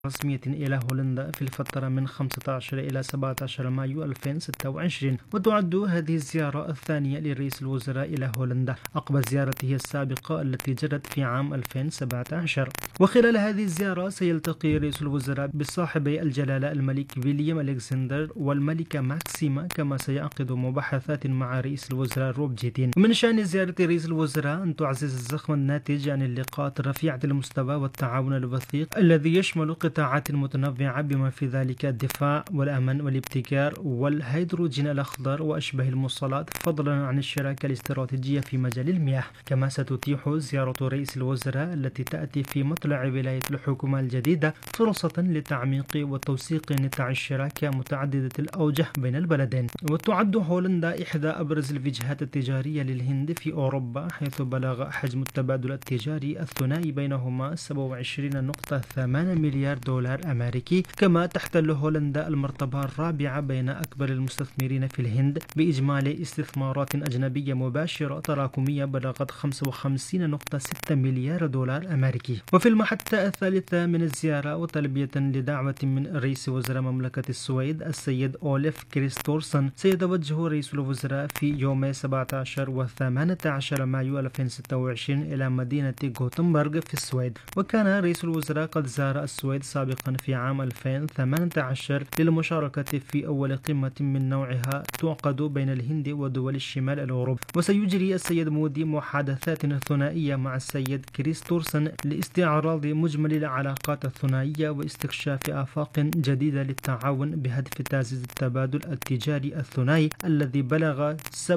رسمية إلى هولندا في الفترة من 15 إلى 17 مايو 2026، وتعد هذه الزيارة الثانية لرئيس الوزراء إلى هولندا عقب زيارته السابقة التي جرت في عام 2017. وخلال هذه الزيارة سيلتقي رئيس الوزراء بصاحبي الجلالة الملك ويليام ألكسندر والملكة ماكسيما، كما سيعقد مباحثات مع رئيس الوزراء روب جيتين. ومن شأن زيارة رئيس الوزراء أن تعزز الزخم الناتج عن اللقاءات الرفيعة المستوى والتعاون الوثيق الذي يشمل قطاعات متنوعة بما في ذلك الدفاع والأمن والابتكار والهيدروجين الأخضر وأشبه الموصلات، فضلا عن الشراكة الاستراتيجية في مجال المياه. كما ستتيح زيارة رئيس الوزراء التي تأتي في مطلع ولاية الحكومة الجديدة فرصة لتعميق وتوثيق نتاع الشراكة متعددة الأوجه بين البلدين. وتعد هولندا إحدى أبرز الوجهات التجارية للهند في أوروبا، حيث بلغ حجم التبادل التجاري الثنائي بينهما 27.8 مليار دولار أمريكي. كما تحتل هولندا المرتبة الرابعة بين أكبر المستثمرين في الهند بإجمالي استثمارات أجنبية مباشرة تراكمية بلغت 55.6 مليار دولار أمريكي. وفي المحطة الثالثة من الزيارة وتلبية لدعوة من رئيس وزراء مملكة السويد السيد أوليف كريستورسن، سيتوجه رئيس الوزراء في يومي 17 و 18 مايو 2026 إلى مدينة غوتنبرغ في السويد. وكان رئيس الوزراء قد زار السويد سابقا في عام 2018 للمشاركة في أول قمة من نوعها تعقد بين الهند ودول الشمال الأوروبي. وسيجري السيد مودي محادثات ثنائية مع السيد كريستورسن لاستعراض مجمل العلاقات الثنائية واستكشاف آفاق جديدة للتعاون بهدف تعزيز التبادل التجاري الثنائي الذي بلغ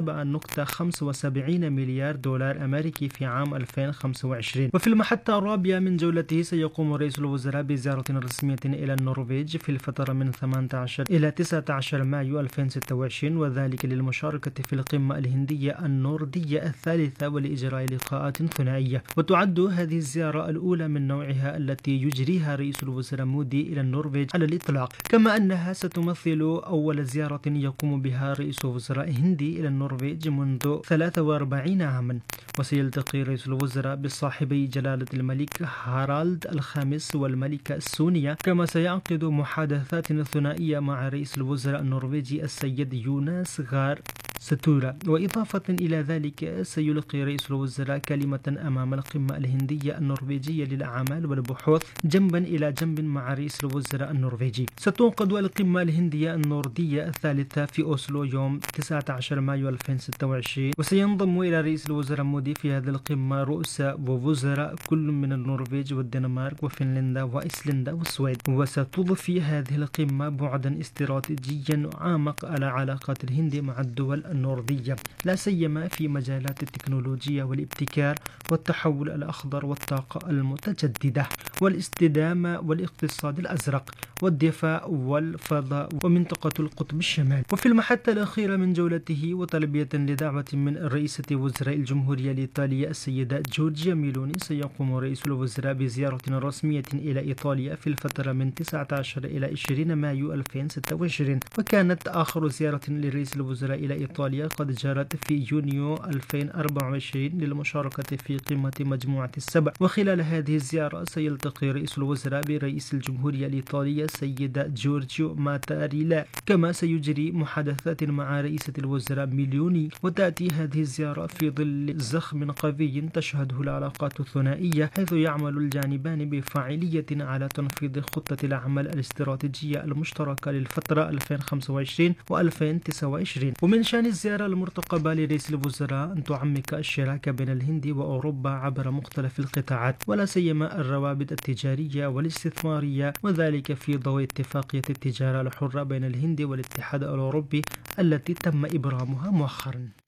7.75 مليار دولار أمريكي في عام 2025. وفي المحطة الرابعة من جولته سيقوم رئيس الوزراء بزيارة رسمية إلى النرويج في الفترة من 18 إلى 19 مايو 2026، وذلك للمشاركة في القمة الهندية النوردية الثالثة ولإجراء لقاءات ثنائية. وتعد هذه الزيارة الأولى من نوعها التي يجريها رئيس الوزراء مودي إلى النرويج على الإطلاق، كما أنها ستمثل أول زيارة يقوم بها رئيس وزراء هندي إلى النرويج منذ 43 عاما. وسيلتقي رئيس الوزراء بصاحبي جلالة الملك هارالد الخامس والملكة السونية. كما سيعقد محادثات ثنائية مع رئيس الوزراء النرويجي السيد يوناس غار ستورا. وإضافة إلى ذلك سيلقي رئيس الوزراء كلمة أمام القمة الهندية النرويجية للأعمال والبحوث جنبا إلى جنب مع رئيس الوزراء النرويجي. ستعقد القمة الهندية النوردية الثالثة في أوسلو يوم 19 مايو 2026، وسينضم إلى رئيس الوزراء مودي في هذه القمة رؤساء ووزراء كل من النرويج والدنمارك وفنلندا وإيسلندا والسويد. وستضفي هذه القمة بعدا استراتيجيا أعمق على علاقات الهند مع الدول النوردية، لا سيما في مجالات التكنولوجيا والابتكار والتحول الأخضر والطاقة المتجددة والاستدامة والاقتصاد الأزرق والدفاع والفضاء ومنطقة القطب الشمالي. وفي المحطة الأخيرة من جولته وتلبية لدعوة من رئيسة وزراء الجمهورية الإيطالية السيدة جورجيا ميلوني، سيقوم رئيس الوزراء بزيارة رسمية إلى إيطاليا في الفترة من 19 إلى 20 مايو 2026. وكانت آخر زيارة لرئيس الوزراء إلى إيطاليا قد جرت في يونيو 2024 للمشاركة في قمة مجموعة السبع. وخلال هذه الزيارة سيلتقي رئيس الوزراء برئيس الجمهورية الإيطالية السيدة جورجيو ماتاريلا. كما سيجري محادثات مع رئيسة الوزراء ميلوني. وتأتي هذه الزيارة في ظل زخم قوي تشهده العلاقات الثنائية، حيث يعمل الجانبان بفاعلية على تنفيذ خطة العمل الاستراتيجية المشتركة للفترة 2025 و2029. ومن شأن الزيارة المرتقبة لرئيس الوزراء أن تعمق الشراكة بين الهند وأوروبا عبر مختلف القطاعات، ولا سيما الروابط التجارية والاستثمارية، وذلك في ضوء اتفاقية التجارة الحرة بين الهند والاتحاد الأوروبي التي تم إبرامها مؤخرا.